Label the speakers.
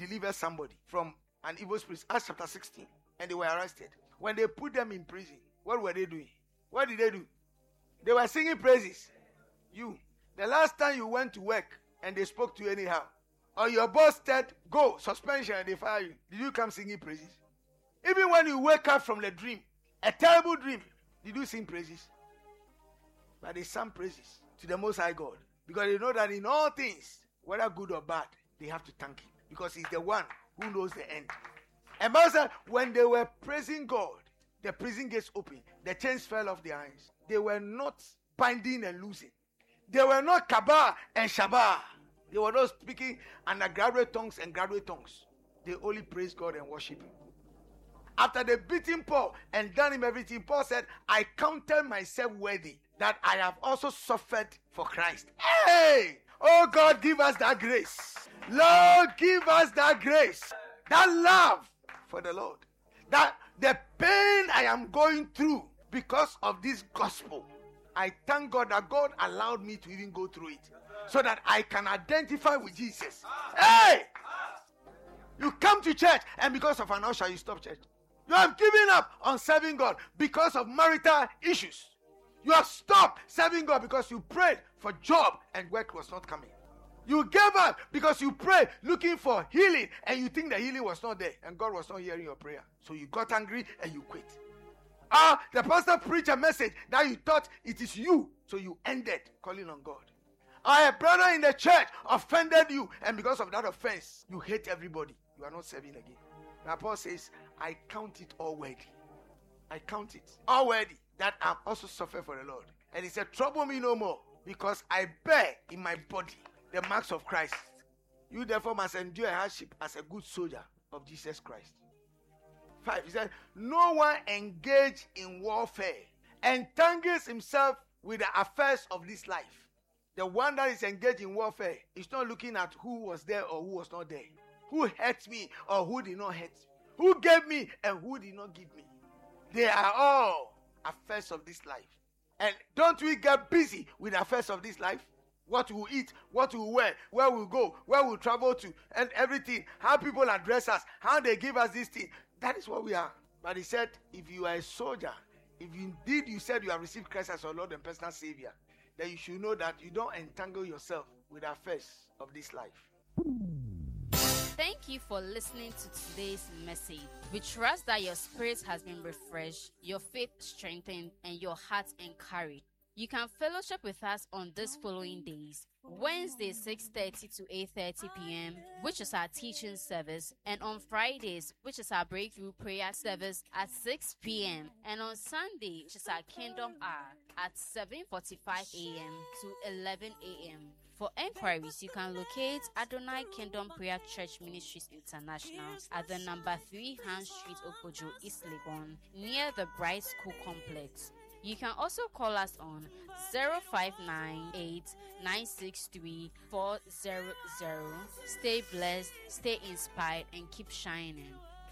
Speaker 1: deliver somebody from an evil spirit. Acts chapter 16. And they were arrested. When they put them in prison, what were they doing? What did they do? They were singing praises. You, the last time you went to work and they spoke to you anyhow, or your boss said, go, suspension, and they fire you, did you come singing praises? Even when you wake up from the dream, a terrible dream, did you sing praises? But they sang praises to the Most High God, because they know that in all things, whether good or bad, they have to thank Him, because He's the one who knows the end. And Bible said, when they were praising God, the prison gates opened, the chains fell off their hands. They were not binding and loosing. They were not Kaaba and Shabbat. They were not speaking undergraduate tongues and graduate tongues. They only praised God and worship Him. After they beat him, Paul, and done him everything, Paul said, I counted myself worthy that I have also suffered for Christ. Hey! Oh God, give us that grace. Lord, give us that grace. That love for the Lord. That the pain I am going through because of this gospel, I thank God that God allowed me to even go through it, so that I can identify with Jesus. Hey! You come to church, and because of an usher, you stop church. You have given up on serving God because of marital issues. You have stopped serving God because you prayed for job and work was not coming. You gave up because you prayed looking for healing and you think the healing was not there and God was not hearing your prayer. So you got angry and you quit. The pastor preached a message that you thought it is you, so you ended calling on God. A brother in the church offended you, and because of that offense, you hate everybody. You are not serving again. Now Paul says, I count it all worthy. I count it all worthy that I'm also suffering for the Lord. And he said, trouble me no more, because I bear in my body the marks of Christ. You therefore must endure hardship as a good soldier of Jesus Christ. 5, he said, no one engaged in warfare entangles himself with the affairs of this life. The one that is engaged in warfare is not looking at who was there or who was not there. Who hurt me or who did not hurt me. Who gave me and who did not give me. They are all affairs of this life. And don't we get busy with the affairs of this life? What we eat, what we wear, where we go, where we travel to, and everything. How people address us, how they give us this thing. That is what we are. But he said, if you are a soldier, if indeed you said you have received Christ as your Lord and personal Savior, then you should know that you don't entangle yourself with the affairs of this life.
Speaker 2: Thank you for listening to today's message. We trust that your spirit has been refreshed, your faith strengthened, and your heart encouraged. You can fellowship with us on these following days: Wednesday 6:30 to 8:30 p.m., which is our teaching service, and on Fridays, which is our breakthrough prayer service at 6 p.m., and on Sunday, which is our Kingdom Hour at 7:45 a.m. to 11 a.m. For enquiries, you can locate Adonai Kingdom Prayer Church Ministries International at the number 3 Han Street, Okojo, East Legon, near the Bright School Complex. You can also call us on 0598-963-400. Stay blessed, stay inspired, and keep shining.